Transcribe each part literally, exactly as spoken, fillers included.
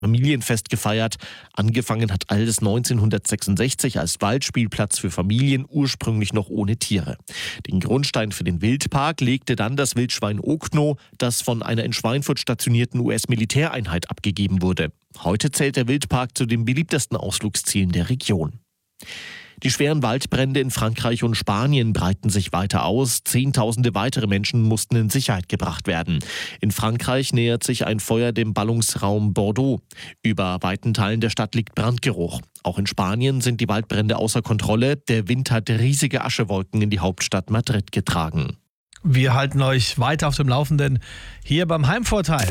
Familienfest gefeiert. Angefangen hat alles neunzehnhundertsechsundsechzig als Waldspielplatz für Familien, ursprünglich noch ohne Tiere. Den Grundstein für den Wildpark legte dann das Wildschwein Okno, das von einer in Schweinfurt stationierten U S-Militäreinheit abgegeben wurde. Heute zählt der Wildpark zu den beliebtesten Ausflugszielen der Region. Die schweren Waldbrände in Frankreich und Spanien breiten sich weiter aus. Zehntausende weitere Menschen mussten in Sicherheit gebracht werden. In Frankreich nähert sich ein Feuer dem Ballungsraum Bordeaux. Über weiten Teilen der Stadt liegt Brandgeruch. Auch in Spanien sind die Waldbrände außer Kontrolle. Der Wind hat riesige Aschewolken in die Hauptstadt Madrid getragen. Wir halten euch weiter auf dem Laufenden hier beim Heimvorteil.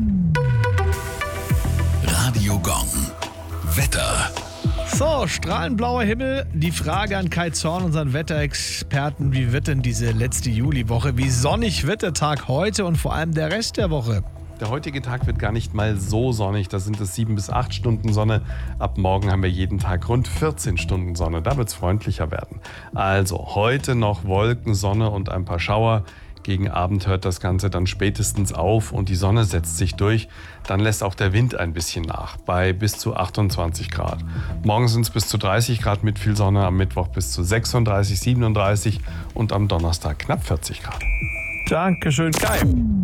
Radio Gong. Wetter. So, strahlenblauer Himmel. Die Frage an Kai Zorn, unseren Wetterexperten. Wie wird denn diese letzte Juliwoche? Wie sonnig wird der Tag heute und vor allem der Rest der Woche? Der heutige Tag wird gar nicht mal so sonnig. Da sind es sieben bis acht Stunden Sonne. Ab morgen haben wir jeden Tag rund vierzehn Stunden Sonne. Da wird es freundlicher werden. Also heute noch Wolken, Sonne und ein paar Schauer. Gegen Abend hört das Ganze dann spätestens auf und die Sonne setzt sich durch. Dann lässt auch der Wind ein bisschen nach, bei bis zu achtundzwanzig Grad. Morgen sind es bis zu dreißig Grad mit viel Sonne, am Mittwoch bis zu sechsunddreißig, siebenunddreißig und am Donnerstag knapp vierzig Grad. Dankeschön, Kai.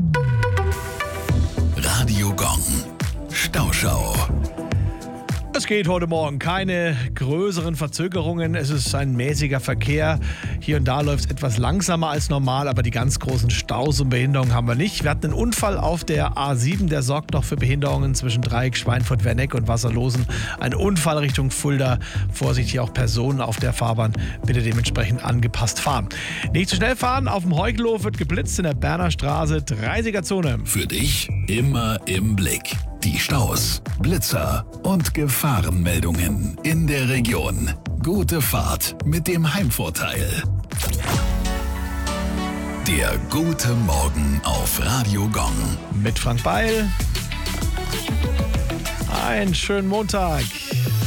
Radio Gong. Stauschau. Es geht heute Morgen keine größeren Verzögerungen. Es ist ein mäßiger Verkehr. Hier und da läuft es etwas langsamer als normal, aber die ganz großen Staus und Behinderungen haben wir nicht. Wir hatten einen Unfall auf der A sieben, der sorgt noch für Behinderungen zwischen Dreieck, Schweinfurt, Werneck und Wasserlosen. Ein Unfall Richtung Fulda. Vorsicht, hier auch Personen auf der Fahrbahn. Bitte dementsprechend angepasst fahren. Nicht zu schnell fahren. Auf dem Heugelhof wird geblitzt in der Berner Straße. dreißiger-Zone. Für dich immer im Blick. Die Staus, Blitzer und Gefahrenmeldungen in der Region. Gute Fahrt mit dem Heimvorteil. Der gute Morgen auf Radio Gong. Mit Frank Beil. Einen schönen Montag.